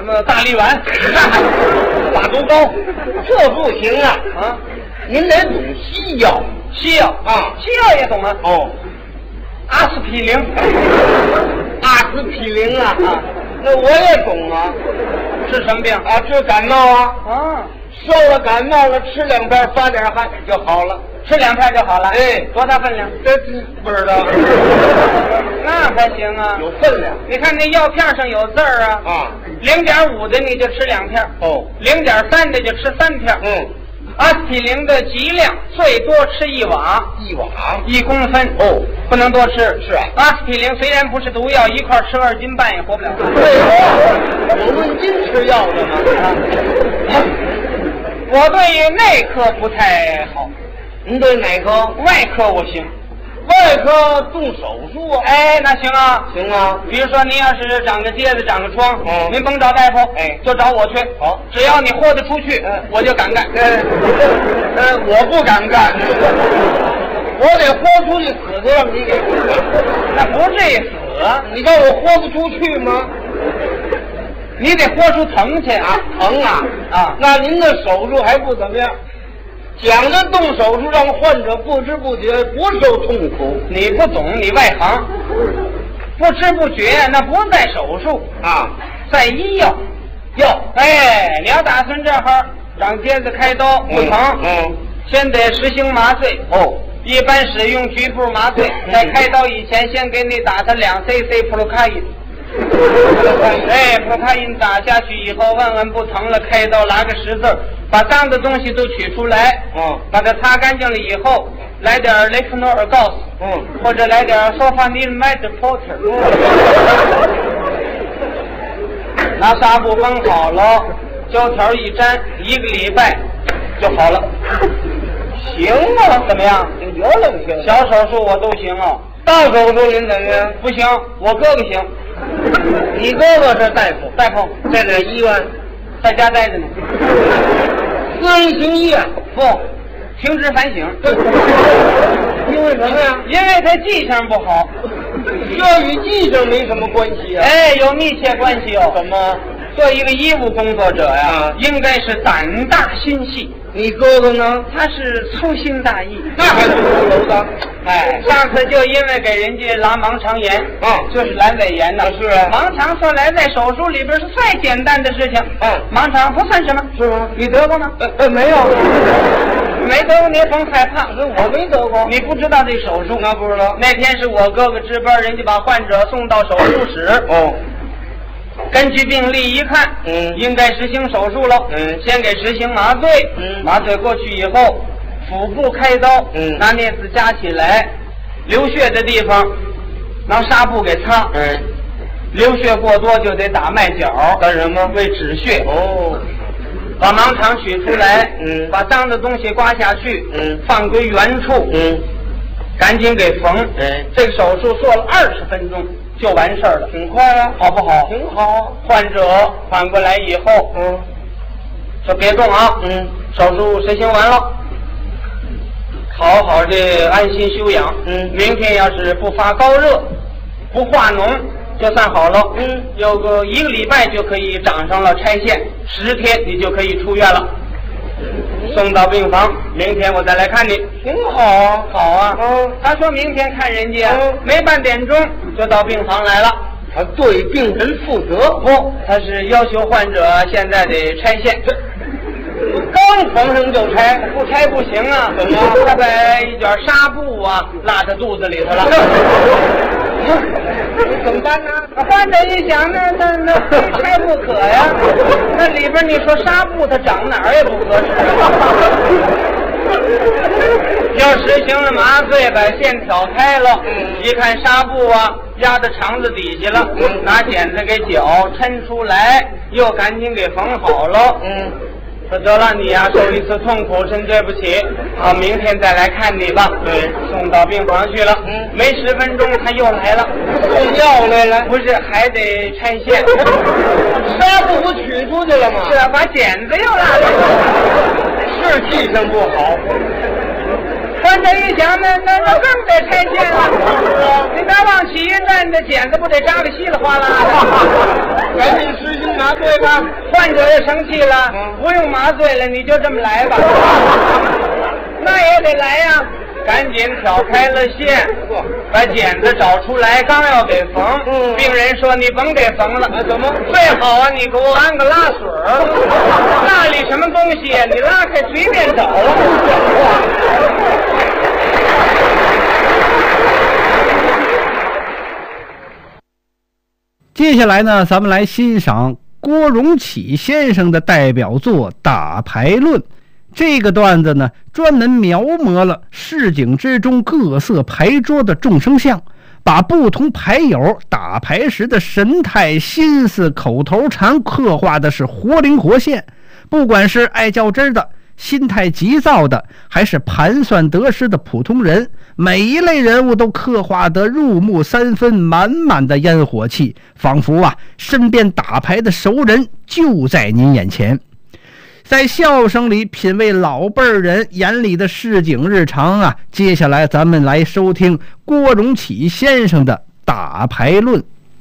么大力丸、大毒膏，这不行啊！啊，您得懂西药， 西药啊， 西药也懂啊。 哦， 阿司匹林， 阿司匹林啊，那我也懂啊。 治什么病啊？治感冒啊。 啊， 受了感冒了，吃2片发点汗就好了。 吃2片就好了。 哎， 多大分量？ 这不知道。 那还行啊， 有分量。 你看那药片上有字儿啊。 啊 ，0.5的你就吃2片。 哦 ，0.3的就吃3片。 嗯， 阿司匹林的剂量最多吃1瓦 ，1瓦 ，1公分。 哦， 不能多吃。 是啊， 阿司匹林虽然不是毒药，一块吃2斤半也活不了。 对，有论斤吃药的吗？ 我对内科不太好， 您对哪科？ 外科我行。 外科动手术啊？ 哎，那行啊。 行啊。 比如说您要是长个疖子、长个疮，您甭找大夫， 哎， 就找我去。 好， 只要你豁得出去，我就敢干。 我不敢干，我得豁出去死就让你给。 那不至于死啊， 你让我豁不出去吗？ 你得豁出疼去啊！ 疼啊！ 啊， 那您的手术还不怎么样？讲着动手术，让患者不知不觉不受痛苦。 你不懂，你外行。不知不觉，那不在手术啊， 在医药。 药， 哎，你要打算这会儿长疖子开刀不疼，先得实行麻醉。 哦， 一般使用局部麻醉，在开刀以前，先给你打他2cc 普鲁卡因。哎，普鲁卡因打下去以后，问问不疼了，开刀拉个10字，把脏的东西都取出来，把它擦干净了以后，来点雷克诺尔告诉，或者来点索法尼麦德波特，拿纱布绷好了，胶条一粘，1个礼拜就好了。 行啊， 怎么样？ 有冷行。 小手术我都行啊， 大手术您怎么样？ 不行，我哥哥行。 你哥哥是大夫， 大夫在哪医院？ 在家待着呢。 私人行医啊？ 不，停职反省。 因为什么呀？ 因为他记性不好。 这与记性没什么关系啊。 哎，有密切关系哦。 怎么？ 做一个医务工作者呀，应该是胆大心细。 你哥哥呢？ 他是粗心大意。 那还不如楼的。 哎，上次就因为给人家拉盲肠炎，就是阑尾炎呢。 是啊。 盲肠说来在手术里边是最简单的事情。盲肠不算什么。 是吗？ 你得过吗？ 没有。 没得过你也甭害怕， 我没得过。 你不知道这手术？ 那不知道。 那天是我哥哥值班，人家把患者送到手术室。根据病历一看，应该实行手术了。先给实行麻醉。麻醉过去以后，腹部开刀。拿镊子夹起来，流血的地方拿纱布给擦。流血过多就得打麦角。 干什么？ 为止血。 把盲肠取出来。把脏的东西刮下去。放归原处。赶紧给缝。这个手术做了20分钟。就完事儿了， 挺快啊， 好不好？ 挺好。 患者缓过来以后，就别动啊，手术实行完了，好好的安心休养。明天要是不发高热，不化脓，就算好了。有个1个礼拜就可以长上了拆线，10天你就可以出院了。送到病房，明天我再来看你。 挺好啊， 好啊。他说明天看人家，没半点钟就到病房来了。 他对病人负责。 不，他是要求患者现在得拆线。 刚缝上就拆， 不拆不行啊！ 怎么？ 他把一卷纱布啊拉他肚子里头了。 怎么办呢？ 患者一想，那非拆不可呀。那里边你说纱布它长哪儿也不合适。要实行了麻醉，把线挑开了。一看纱布啊压到肠子底下了，拿剪子给绞抻出来，又赶紧给缝好了。说得了，你呀受一次痛苦，真对不起。好，明天再来看你吧。送到病房去了。没10分钟他又来了， 送药来了。 不是，还得拆线。 纱布不取出去了吗？ 是啊，把剪子又拉来了。 是记性不好。 关这一响，那更得拆线了。你哪往起一站，这剪子不得扎得稀里哗啦的？ 赶紧实行麻醉吧。 患者也生气了，不用麻醉了，你就这么来吧。那也得来呀。赶紧挑开了线，把剪子找出来，刚要给缝，病人说你甭给缝了，怎么？最好啊，你给我安个拉水儿，那里什么东西呀？你拉开随便找。 接下来呢，咱们来欣赏郭荣启先生的代表作《打牌论》。这个段子呢，专门描摹了市井之中各色牌桌的众生相，把不同牌友打牌时的神态、心思、口头禅刻画的是活灵活现。不管是爱较真的、心态急躁的，还是盘算得失的普通人，每一类人物都刻画得入木三分，满满的烟火气，仿佛身边打牌的熟人就在您眼前。在笑声里品味老辈人眼里的市井日常接下来咱们来收听郭荣启先生的《打牌论》。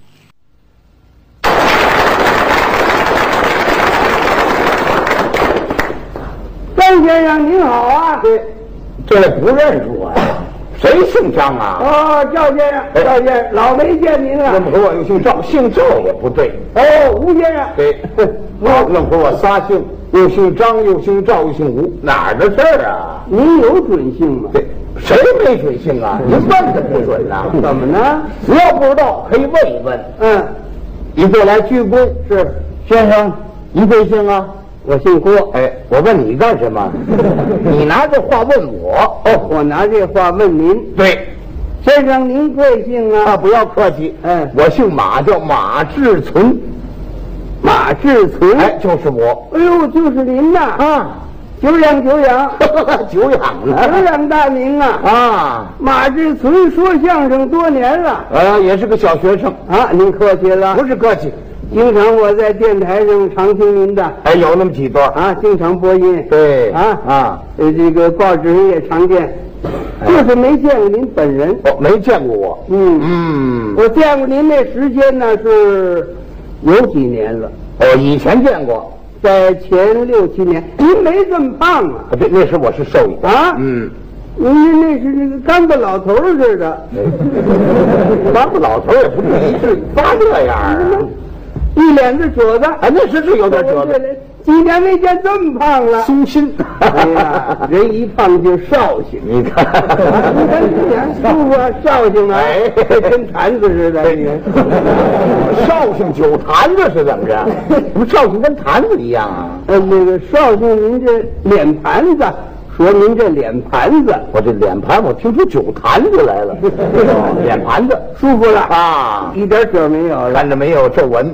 张先生您好啊！ 这不认识我呀？谁姓张啊？ 哦，赵先生，赵先生，老没见您了。 愣和我又姓赵，姓赵也不对。 哦，吴先生。 对，愣和我仨姓，又姓张，又姓赵，又姓吴，哪儿的事儿啊？ 您有准姓吗？ 对，谁没准姓啊？您问的不准呐？ 怎么呢？ 你要不知道可以问一问。你过来鞠躬。 是， 先生，您贵姓啊？ 我姓郭。 哎，我问你干什么？你拿这话问我。 哦，我拿这话问您。 对， 先生您贵姓啊？ 不要客气。我姓马，叫马志存。 马志存？ 哎，就是我。 哎呦，就是您呐！久仰久仰， 久仰呢， 久仰大名啊！马志存说相声多年了， 也是个小学生啊。您客气了， 不是客气。 经常我在电台上常听您的， 有那么几段啊，经常播音。 对这个报纸上也常见，就是没见过您本人。 没见过我。 我见过您那时间呢是有几年了。 以前见过。 在前6、7年，您没这么胖啊！ 对，那时我是瘦一点。 您那是那个刚个老头似的。 刚个老头也不至于发这样啊！ 一脸的褶子。 那是有点褶子。 几年没见这么胖了。 松心。 哎呀，人一胖就绍兴。 你看， 舒服绍兴啊！跟坛子似的。 绍兴酒坛子是怎么着？怎么绍兴跟坛子一样啊？ 那个绍兴您这脸盘子，说您这脸盘子， 我这脸盘，我听出酒坛子来了。脸盘子舒服了啊， 一点褶没有了， 看着没有皱纹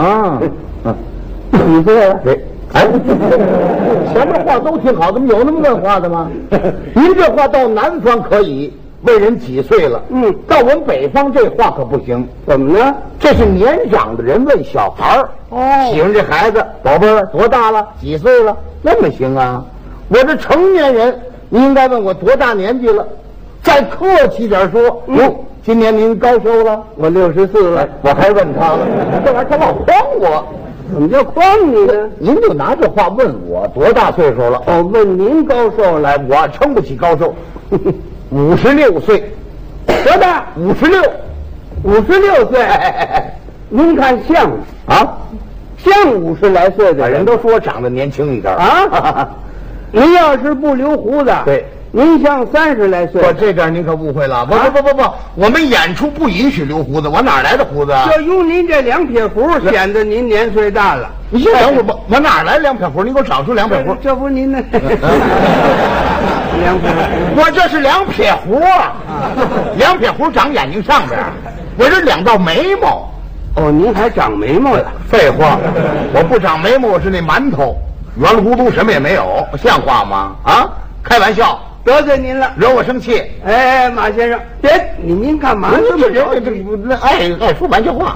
几岁了？ 对，前面话都挺好，怎么有那么问话的吗？您这话到南方可以问人几岁了，到我们北方这话可不行。 怎么呢？ 这是年长的人问小孩儿，喜欢这孩子，宝贝儿多大了？几岁了？那么行啊？我这成年人，你应该问我多大年纪了。再客气点说，今年您高寿了？ 我64了。 我还问他了，这玩意儿他老诓我。 怎么叫诓你呢？ 您就拿这话问我多大岁数了？ 问您高寿了？ 我称不起高寿，56岁。 多大？56岁。您看像像50来岁的人都说我长得年轻一点啊。您要是不留胡子， 对， 您像30来岁。 这点您可误会了。不，我们演出不允许留胡子，我哪来的胡子啊？ 就用您这2撇胡，显得您年岁大了。 你先等我哪来2撇胡？你给我找出2撇胡。 这不您那2撇胡，我这是2撇胡啊！2撇胡长眼睛上边，我这2道眉毛。 您还长眉毛了？ 废话，我不长眉毛，我是那馒头。圆了咕嘟什么也没有，像话吗？开玩笑， 得罪您了， 惹我生气。 马先生，别您干嘛这么人爱说玩笑话。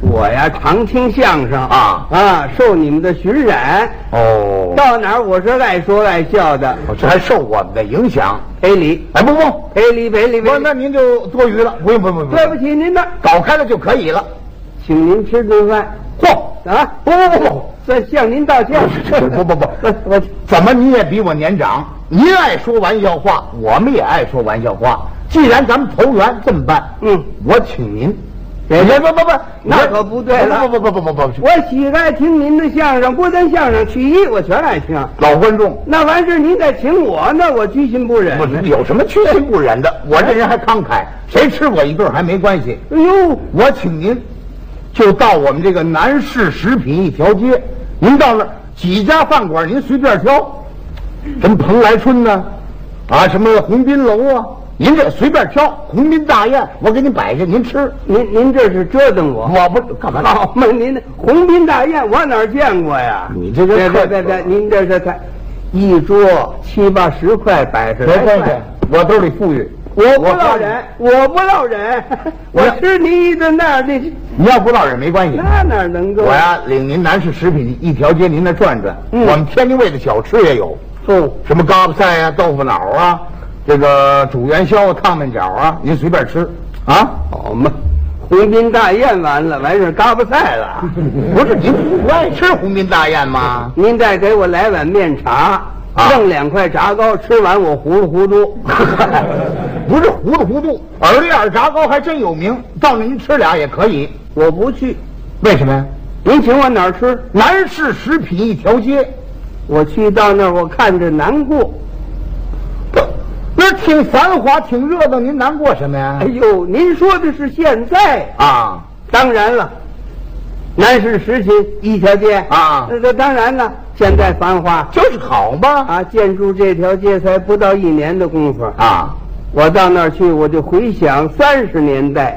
我呀常听相声受你们的熏染。 哦， 到哪儿我是爱说爱笑的。 这还受我们的影响。 赔礼， 哎，不， 赔礼。 不，那您就多余了，不用。 对不起您的， 搞开了就可以了， 请您吃顿饭。 嚯啊，不，算向您道歉。 不，怎么你也比我年长？您爱说玩笑话，我们也爱说玩笑话。既然咱们投缘，这么办？我请您。不， 那可不对了。 不， 我喜爱听您的相声，不但相声曲艺我全爱听。 老观众， 那完事您再请我，那我居心不忍。 不是有什么居心不忍的？我这人还慷慨，谁吃我一顿还没关系。 哎呦，我请您就到我们这个南市食品一条街，您到那儿几家饭馆您随便挑，什么蓬莱春呢，什么鸿宾楼啊。您这随便挑，鸿宾大宴，我给您摆下，您吃。 您这是折腾我？ 我不干嘛？ 好嘛，您鸿宾大宴我哪儿见过呀？ 你这个别，您这是太一桌70、80块摆着。 对，我兜里富裕， 我不落忍，我吃您一顿那这。 你要不落忍没关系， 那哪能够？ 我呀领您南市食品一条街，您那转转。我们天津卫的小吃也有，什么嘎巴菜啊、豆腐脑啊。这个煮元宵、烫面饺啊，您随便吃啊。 好嘛，鸿宾大宴完事嘎巴菜了。 不是您不爱吃鸿宾大宴吗？ 您再给我来碗面茶，弄2块炸糕，吃完我糊涂。 不是糊涂，耳粒眼炸糕还真有名，到您吃俩也可以。 我不去， 为什么呀？ 您请我哪儿吃？ 南市食品一条街。 我去到那儿，我看着难过。 那挺繁华，挺热闹，您难过什么呀？ 哎呦，您说的是现在啊？ 当然了，南市食品一条街啊， 那当然了，现在繁华就是好嘛。 建筑这条街才不到1年的功夫啊。 我到那儿去，我就回想30年代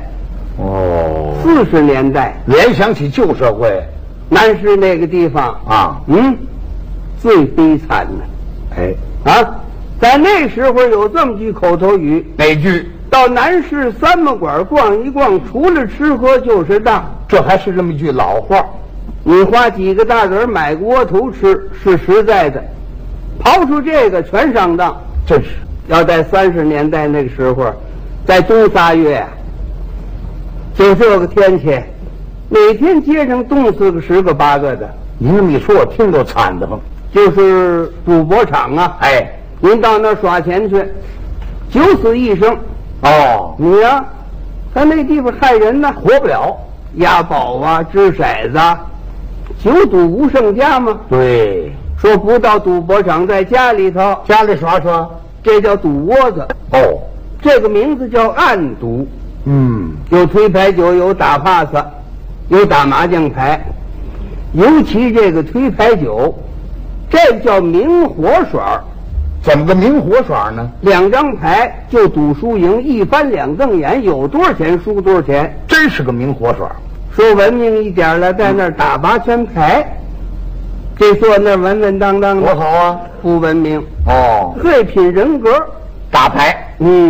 ，40年代， 联想起旧社会， 南市那个地方啊， 最悲惨的。在那时候有这么句口头语， 哪句？ 到南市3门馆逛一逛，除了吃喝就是当。 这还是这么一句老话。 你花几个大子买个窝头吃是实在的，刨出这个全上当。 真是。 要在30年代那个时候，在冬3月，就这个天气，每天街上冻死个10个8个的。 您这么一说，我听都惨得慌。 就是赌博场啊，您到那儿耍钱去，9死1生。你呀，咱那地方害人呢， 活不了。 押宝啊，掷骰子，9赌无胜家嘛。 对， 说不到赌博场，在家里头， 家里耍耍， 这叫赌窝子。这个名字叫暗赌。有推牌九，有打帕子，有打麻将牌，尤其这个推牌九。这个叫明火耍。 怎么个明火耍呢 ？2张牌就赌输赢，一翻2瞪眼，有多少钱输多少钱。 真是个明火耍。 说文明一点了，在那儿打8圈牌，这坐那稳稳当当的， 多好啊！ 不文明。最品人格。 打牌。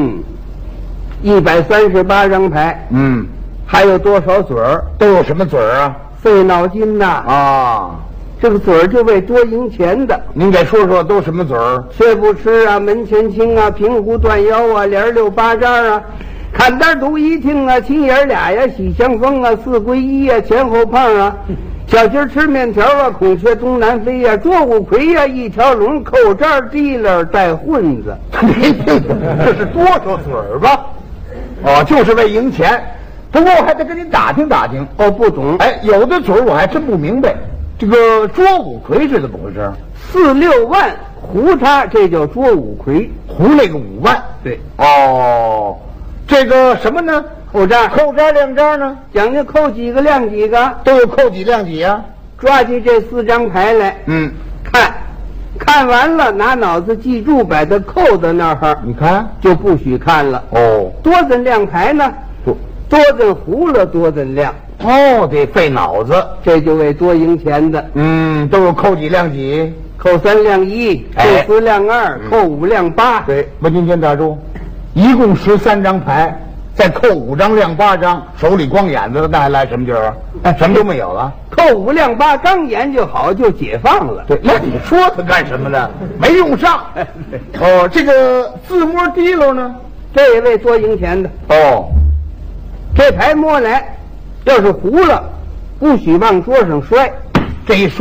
138张牌。还有多少嘴儿？ 都有什么嘴儿啊？ 费脑筋呐。这个嘴儿就为多赢钱的。 您给说说都什么嘴儿？ 却不吃啊，门前清啊，平湖断腰啊，连6八张啊，看单独一听啊，亲爷俩呀，喜相逢啊，4归1啊，前后胖啊，小鸡吃面条啊，孔雀东南飞呀，捉五魁呀，一条龙扣渣提了带混子。 这是多少嘴儿吧？就是为赢钱。不过我还得跟您打听打听。 不懂。 有的嘴儿我还真不明白。这个捉五魁是怎么回事 ？4、6万胡他，这叫捉五魁， 胡那个5万。 对。 这个什么呢？ 扣渣亮渣呢？ 讲究扣几个亮几个， 都有扣几亮几啊？ 抓起这4张牌来，看完了，拿脑子记住，把它扣在那儿。 你看， 就不许看了。多怎亮牌呢？多怎胡了，多怎亮。 得费脑子， 这就为多赢钱的。 都有扣几亮几， 扣3亮1，扣4亮2，扣5亮8。 对，我今天打住，一共13张牌， 再扣5张亮8张，手里光眼子，那还来什么劲儿啊？什么都没有了。 扣5亮8刚演就好，就解放了。 对，那你说他干什么呢？没用上。哦，这个自摸提溜呢？ 这位多赢钱的哦， 这牌摸来，要是糊了，不许往桌上摔。 这一说。